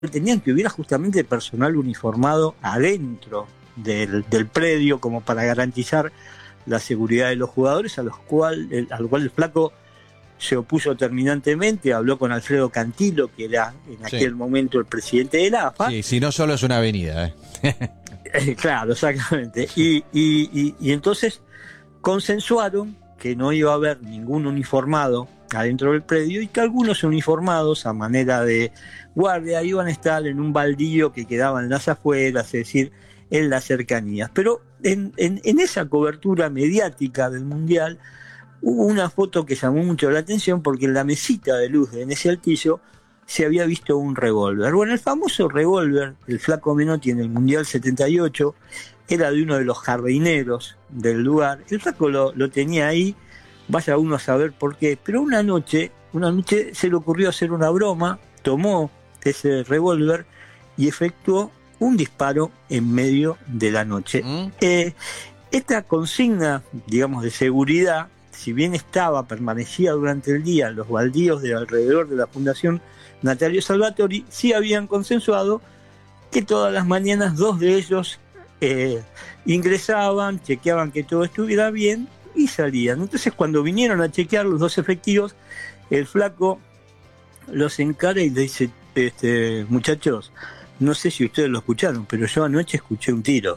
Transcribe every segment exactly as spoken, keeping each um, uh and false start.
tenían que hubiera justamente personal uniformado adentro del, del predio como para garantizar la seguridad de los jugadores, a los cual, el, al cual el Flaco se opuso terminantemente, habló con Alfredo Cantilo, que era en aquel sí. momento el presidente de la A F A. Sí, si no solo es una avenida. ¿eh? eh, claro, exactamente. Y, y, y, y entonces consensuaron que no iba a haber ningún uniformado adentro del predio y que algunos uniformados, a manera de guardia, iban a estar en un baldío que quedaba en las afueras, es decir, en las cercanías. Pero en, en, en esa cobertura mediática del Mundial hubo una foto que llamó mucho la atención porque en la mesita de luz en ese altillo se había visto un revólver. Bueno, el famoso revólver, el Flaco Menotti en el Mundial setenta y ocho, era de uno de los jardineros del lugar. El Flaco lo, lo tenía ahí, vaya uno a saber por qué, pero una noche, una noche se le ocurrió hacer una broma, tomó ese revólver y efectuó un disparo en medio de la noche. ¿Mm? Eh, esta consigna, digamos, de seguridad, si bien estaba, permanecía durante el día en los baldíos de alrededor de la Fundación Natalio Salvatori, sí habían consensuado que todas las mañanas dos de ellos eh, ingresaban, chequeaban que todo estuviera bien y salían. Entonces, cuando vinieron a chequear los dos efectivos, el Flaco los encara y le dice, este, muchachos, no sé si ustedes lo escucharon, pero yo anoche escuché un tiro.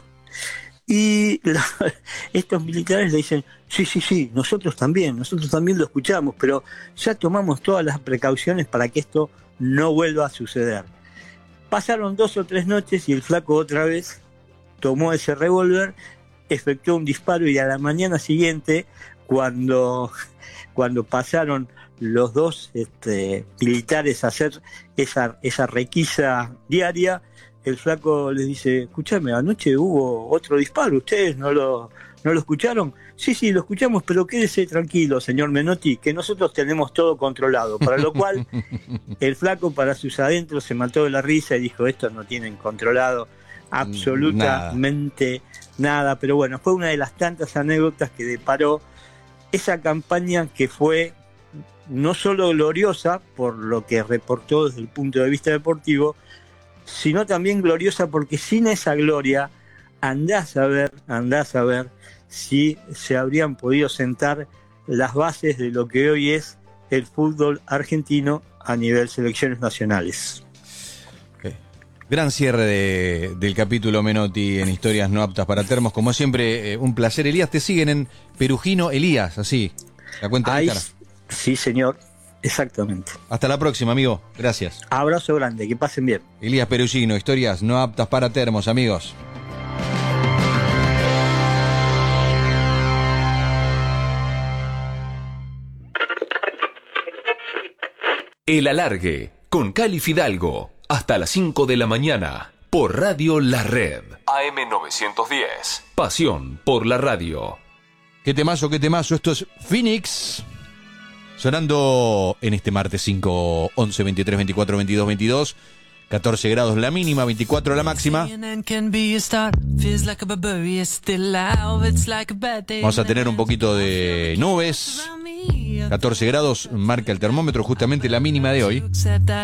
Y la, estos militares le dicen, sí, sí, sí, nosotros también, nosotros también lo escuchamos, pero ya tomamos todas las precauciones para que esto no vuelva a suceder. Pasaron dos o tres noches y el Flaco otra vez tomó ese revólver, efectuó un disparo y a la mañana siguiente, cuando, cuando pasaron los dos este, militares a hacer esa, esa requisa diaria, el Flaco les dice, escúchame, anoche hubo otro disparo, ¿ustedes no lo, no lo escucharon? Sí, sí, lo escuchamos, pero quédese tranquilo, señor Menotti, que nosotros tenemos todo controlado. Para lo cual, el Flaco para sus adentros se mató de la risa y dijo, estos no tienen controlado absolutamente nada. nada. Pero bueno, fue una de las tantas anécdotas que deparó esa campaña que fue no solo gloriosa por lo que reportó desde el punto de vista deportivo, sino también gloriosa porque sin esa gloria, andás a ver, andás a ver si se habrían podido sentar las bases de lo que hoy es el fútbol argentino a nivel selecciones nacionales. Okay. Gran cierre de, del capítulo Menotti en Historias No Aptas para Termos. Como siempre, eh, un placer. Elías, te siguen en Perugino Elías, así, la cuenta de Instagram. Sí, señor. Exactamente. Hasta la próxima, amigo. Gracias. Abrazo grande, que pasen bien. Elías Perugino, Historias No Aptas para Termos, amigos. El Alargue, con Cali Fidalgo, hasta las cinco de la mañana, por Radio La Red. A M novecientos diez, pasión por la radio. Qué temazo, qué temazo, esto es Phoenix. Sonando en este martes cinco, once, veintitrés, veinticuatro, veintidós, veintidós, catorce grados la mínima, veinticuatro la máxima. Vamos a tener un poquito de nubes. catorce grados marca el termómetro, justamente la mínima de hoy.